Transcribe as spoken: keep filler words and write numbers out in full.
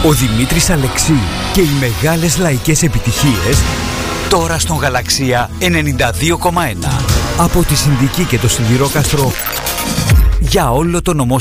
Ο Δημήτρης Αλεξή και οι μεγάλες λαϊκές επιτυχίες τώρα στον Γαλαξία ενενήντα δύο κόμμα ένα. Από τη Συνδική και το Σιδηρόκαστρο για όλο το νομό